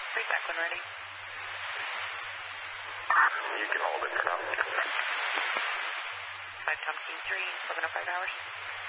Reset when ready. You can hold it for now. 5 Thompson 3, 705 hours.